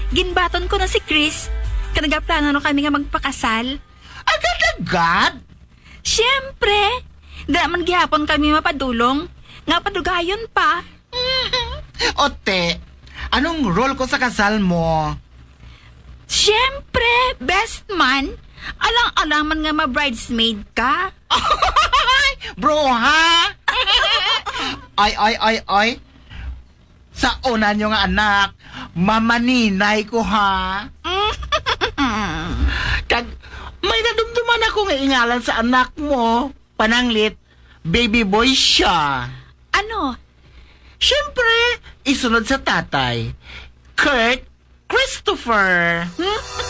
ginbaton ko na si Chris. Kanagaplano na kami nga magpakasal. Agad-agad? Siyempre, da man gihapon kami mapadulong. Nga padugayon pa. Ote, anong role ko sa kasal mo? Siyempre, best man. Alang-alaman nga ma-bridesmaid ka. Bro, ha? Ay. Sa una nyo nga anak, mamaninay ko, ha? Kag, may nadumduman ako nga ingalan sa anak mo. Pananglit, baby boy siya. Ano? Siyempre, isunod sa tatay. Kurt Christopher.